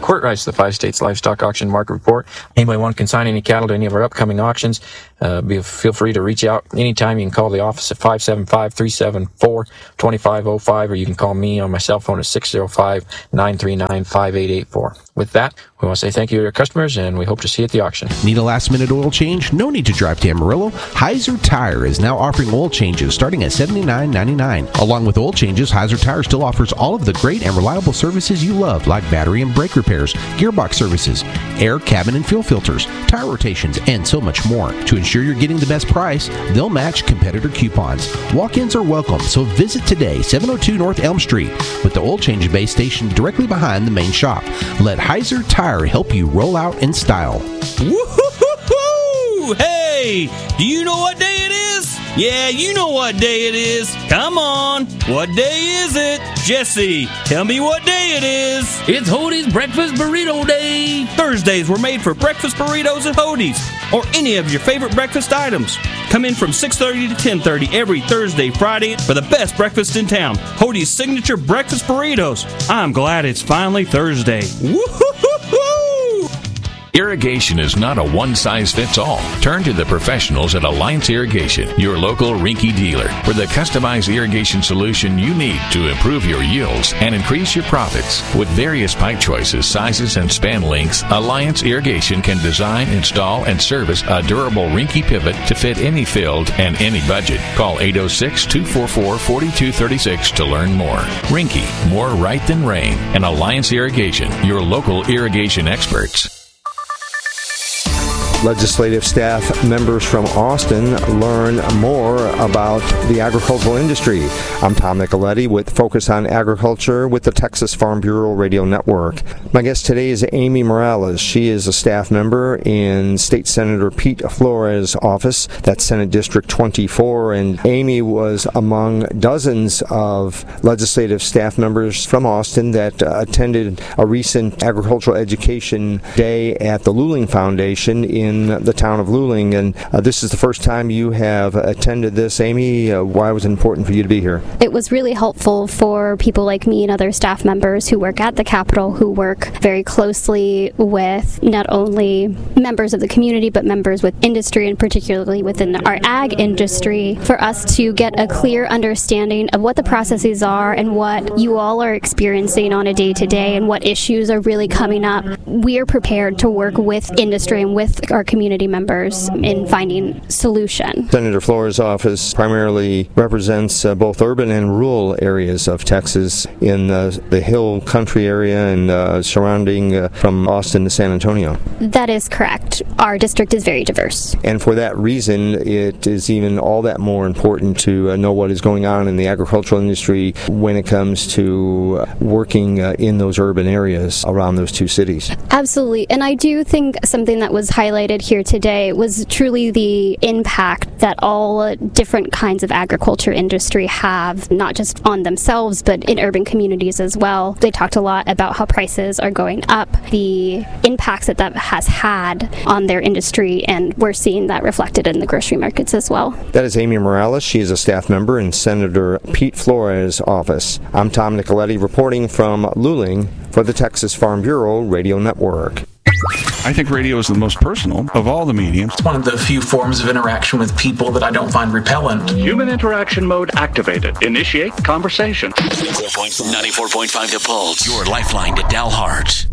Court writes the 5 States Livestock Auction Market Report. Anybody want to consign any cattle to any of our upcoming auctions, feel free to reach out anytime. You can call the office at 575-374-2505, or you can call me on my cell phone at 605-939-5884. With that, we want to say thank you to our customers, and we hope to see you at the auction. Need a last-minute oil change? No need to drive to Amarillo. Heiser Tire is now offering oil changes starting at $79.99. Along with oil changes, Heiser Tire still offers all of the great and reliable services you love, like battery and brake repairs, gearbox services, air, cabin, and fuel filters, tire rotations, and so much more. To ensure you're getting the best price, they'll match competitor coupons. Walk-ins are welcome, so visit today, 702 North Elm Street, with the oil change bay stationed directly behind the main shop. Let Heiser Tire help you roll out in style. Woo-hoo-hoo-hoo! Hey, do you know what day it is? Yeah, you know what day it is. Come on, what day is it? Jesse, tell me what day it is. It's Hody's Breakfast Burrito Day. Thursdays were made for breakfast burritos at Hody's, or any of your favorite breakfast items. Come in from 6:30 to 10:30 every Thursday, Friday for the best breakfast in town. Hody's signature breakfast burritos. I'm glad it's finally Thursday. Woo-hoo-hoo-hoo! Irrigation is not a one-size-fits-all. Turn to the professionals at Alliance Irrigation, your local Rinky dealer, for the customized irrigation solution you need to improve your yields and increase your profits. With various pipe choices, sizes, and span lengths, Alliance Irrigation can design, install, and service a durable Rinky pivot to fit any field and any budget. Call 806-244-4236 to learn more. Rinky, more right than rain. And Alliance Irrigation, your local irrigation experts. Legislative staff members from Austin learn more about the agricultural industry. I'm Tom Nicoletti with Focus on Agriculture with the Texas Farm Bureau Radio Network. My guest today is Amy Morales. She is a staff member in State Senator Pete Flores' office. That's Senate District 24. And Amy was among dozens of legislative staff members from Austin that attended a recent agricultural education day at the Luling Foundation in the town of Luling, and this is the first time you have attended this. Amy, why was it important for you to be here? It was really helpful for people like me and other staff members who work at the Capitol, who work very closely with not only members of the community, but members with industry, and particularly within our ag industry, for us to get a clear understanding of what the processes are and what you all are experiencing on a day-to-day and what issues are really coming up. We are prepared to work with industry and with our community members in finding solution. Senator Flores' office primarily represents both urban and rural areas of Texas in the hill country area and surrounding from Austin to San Antonio. That is correct. Our district is very diverse. And for that reason, it is even all that more important to know what is going on in the agricultural industry when it comes to working in those urban areas around those two cities. Absolutely. And I do think something that was highlighted here today was truly the impact that all different kinds of agriculture industry have, not just on themselves, but in urban communities as well. They talked a lot about how prices are going up, the impacts that has had on their industry, and we're seeing that reflected in the grocery markets as well. That is Amy Morales. She is a staff member in Senator Pete Flores' office. I'm Tom Nicoletti reporting from Luling for the Texas Farm Bureau Radio Network. I think radio is the most personal of all the mediums. It's one of the few forms of interaction with people that I don't find repellent. Human interaction mode activated. Initiate conversation. 94.5 The Pulse. Your lifeline to Dalhart.